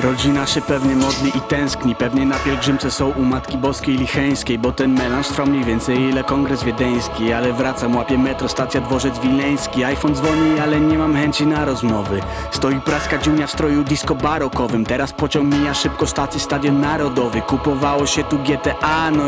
Rodzina się pewnie modli i tęskni, pewnie na pielgrzymce są u Matki Boskiej Licheńskiej, bo ten melanż trwał mniej więcej ile kongres wiedeński. Ale wracam, łapię metro, stacja Dworzec Wileński. iPhone dzwoni, ale nie mam chęci na rozmowy. Stoi praska dziunia w stroju disco barokowym. Teraz pociąg mija szybko stację Stadion Narodowy. Kupowało się tu GTA, no